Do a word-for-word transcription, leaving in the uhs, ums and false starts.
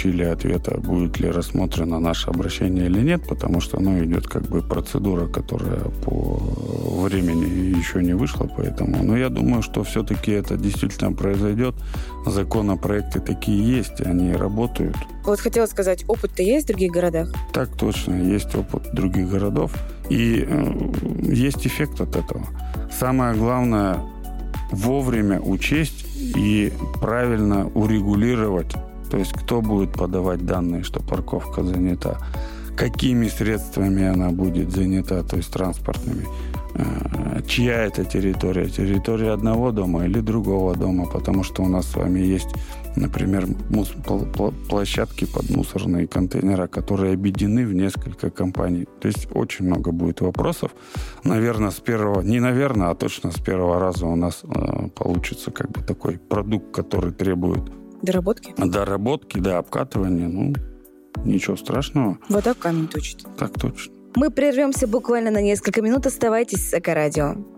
получили ответа, будет ли рассмотрено наше обращение или нет, потому что оно идет как бы процедура, которая по времени еще не вышла, поэтому. Но я думаю, что все-таки это действительно произойдет. Законопроекты такие есть, они работают. Вот хотела сказать, опыт-то есть в других городах? Так точно, есть опыт других городов. И э, есть эффект от этого. Самое главное вовремя учесть и правильно урегулировать, то есть кто будет подавать данные, что парковка занята, какими средствами она будет занята, то есть транспортными, чья это территория, территория одного дома или другого дома, потому что у нас с вами есть, например, площадки под мусорные контейнеры, которые объединены в несколько компаний. То есть очень много будет вопросов. Наверное, с первого, не наверное, а точно с первого раза у нас э, получится как бы такой продукт, который требует доработки. Доработки, да, обкатывания. Ну, ничего страшного. Вот так камень точит. Так точно. Мы прервемся буквально на несколько минут. Оставайтесь с Эко-радио.